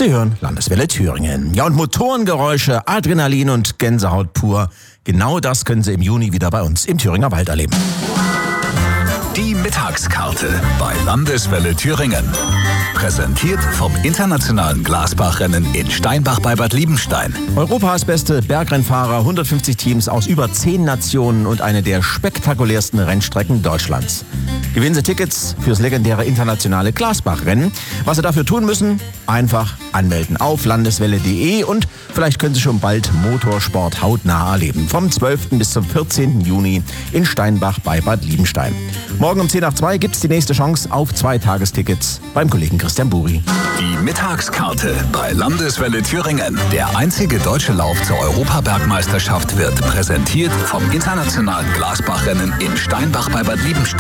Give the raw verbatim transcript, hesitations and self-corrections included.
Sie hören Landeswelle Thüringen. Ja, und Motorengeräusche, Adrenalin und Gänsehaut pur. Genau das können Sie im Juni wieder bei uns im Thüringer Wald erleben. Die Mittagskarte bei Landeswelle Thüringen. Präsentiert vom internationalen Glasbachrennen in Steinbach bei Bad Liebenstein. Europas beste Bergrennfahrer, hundertfünfzig Teams aus über zehn Nationen und eine der spektakulärsten Rennstrecken Deutschlands. Gewinnen Sie Tickets fürs legendäre internationale Glasbachrennen. Was Sie dafür tun müssen? Einfach anmelden auf landeswelle punkt de und vielleicht können Sie schon bald Motorsport hautnah erleben. Vom zwölften bis zum vierzehnten Juni in Steinbach bei Bad Liebenstein. Morgen um zehn nach zwei gibt es die nächste Chance auf zwei Tagestickets beim Kollegen Christian Buri. Die Mittagskarte bei Landeswelle Thüringen. Der einzige deutsche Lauf zur Europabergmeisterschaft wird präsentiert vom internationalen Glasbachrennen in Steinbach bei Bad Liebenstein.